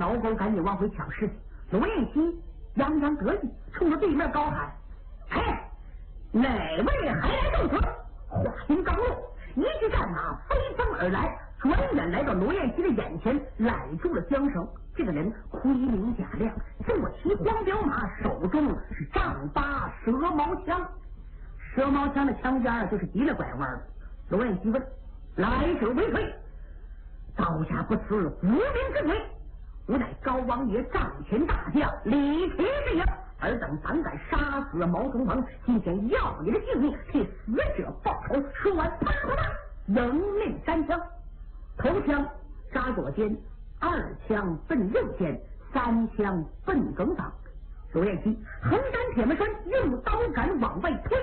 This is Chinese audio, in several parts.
老狗赶紧往回抢尸体。罗彦熙洋洋得意，冲着对面高喊：“哎，哪位还来受死？”话音刚落，一骑战马飞奔而来，转眼来到罗彦熙的眼前，揽住了缰绳。这个人盔明甲亮，坐骑黄骠马，手中是丈八蛇矛枪。蛇矛枪的枪尖就是急了拐弯。罗彦熙问：“来者为谁？”“刀下不辞无名之鬼，吾乃高王爷帐前大将李琦之也。尔等胆敢杀死毛宗鹏，今天要你的性命，替死者报仇。”说完，啪啪啪，迎面3枪，头枪扎左肩，2枪奔右肩，3枪奔梗掌。罗彦熙横斩铁门栓，用刀杆往外推，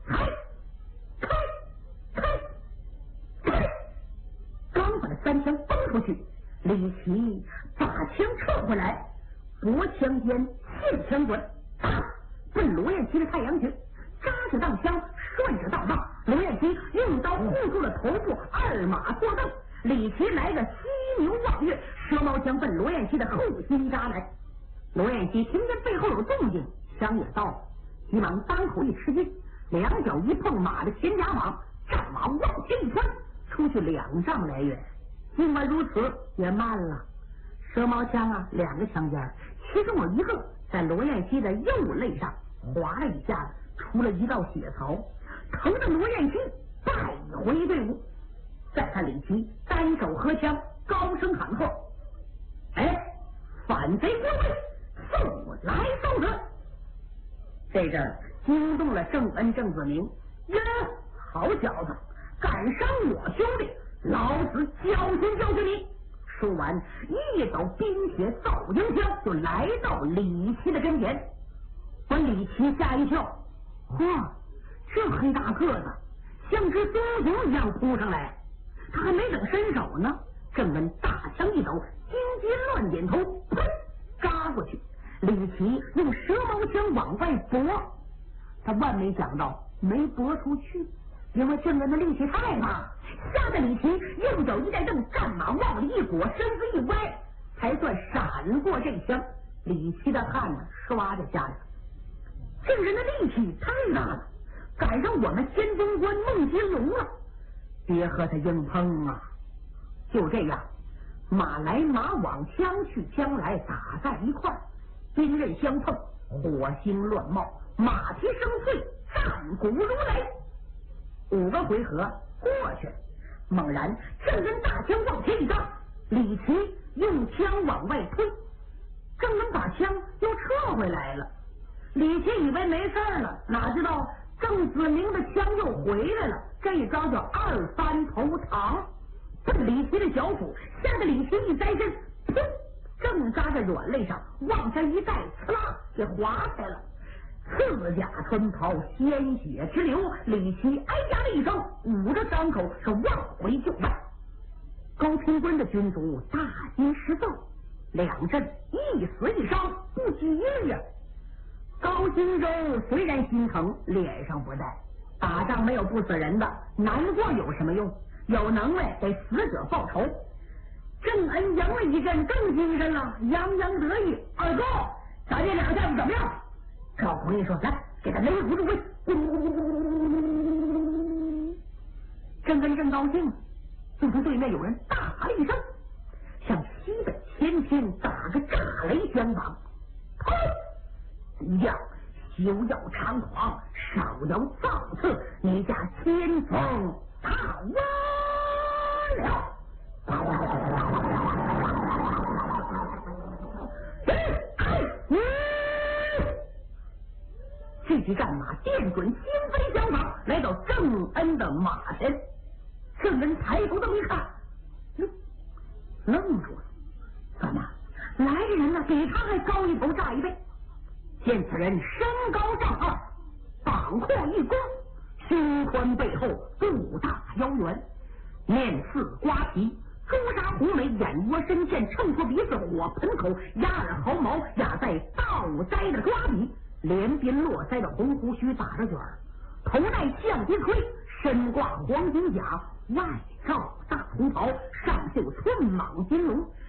刚把那3枪崩出去，李琦把枪撤回来，脖枪间现枪滚，奔罗彦熙的太阳穴，扎着当枪，顺着大棒。罗彦熙用刀护住了头部，2马坐蹬。李琦来个犀牛望月，蛇矛枪奔罗彦熙的后心扎来。罗彦熙听见背后有动静，枪也到了，急忙当口一吃劲，两脚一碰马的前甲网，战马往前一窜，出去2丈来远。尽管如此，也慢了。蛇矛枪啊，2个枪尖，其中有一个在罗彦熙的右肋上划了一下，出了一道血槽，疼得罗彦熙败回队伍。再看李琦单手合枪，高声喊喝：“哎，反贼归位，速来受者！”这阵儿惊动了郑恩、郑子明。呀，好小子，敢伤我兄弟，老子教训教训你！说完，一抖冰铁造鹰枪，就来到李琦的跟前，把李琦吓一跳。嚯，这黑大个子像只棕熊一样扑上来，他还没等伸手呢，郑恩大枪一抖，金鸡乱点头，砰，扎过去。李琦用蛇矛枪往外搏，他万没想到没搏出去，因为郑恩的力气太大，吓得李琦右脚一带正，战马往里一裹，身子一歪，才算闪过这枪。李琦的汗呢，唰就下来了。这个人的力气太大了，赶上我们仙宗关孟金龙了，别和他硬碰啊！就这样，马来马往，枪去枪来，打在一块儿，兵刃相碰，火星乱冒，马蹄声脆，战鼓如雷。5个回合过去了，猛然郑恩大枪往前一扎，李琦用枪往外推，郑恩把枪又撤回来了。李琦以为没事了，哪知道郑子明的枪又回来了，这一招叫2翻头躺，奔李琦的小腹，吓得李琦一栽身，噗，正扎在软肋上，往下一带，呲啦给划开了，刺甲穿袍，鲜血直流。李琦哎呀的一声，捂着伤口是往回就迈。高平关的军卒大惊失色，2阵一死一伤，不吉利呀！高荆州虽然心疼，脸上不带，打仗没有不死人的，难过有什么用？有能耐给死者报仇。郑恩赢了一阵，更精神了，洋洋得意：“二哥，咱这2下子怎么样？”赵匡胤说：“来，给他擂鼓助威。”郑恩正高兴，就从对面有人大喊了一声，向西北前天打个炸雷相仿。要休要猖狂，少要造次，你家天风大歪了。这匹战马电准心飞相仿，来到郑恩的马前。郑恩抬头这么一看，愣住了。怎么来的人呢？比他还高一头，炸一倍。见此人身高丈2，膀阔一弓，胸宽背厚，肚大腰圆，面似瓜皮，朱砂红眉，眼窝深陷，秤砣鼻子，火盆口，压耳毫毛压在倒栽的抓笔，连边络腮的红胡须打着卷儿，头戴象鼻盔，身挂黄金甲，外罩大红袍，上绣寸蟒金龙，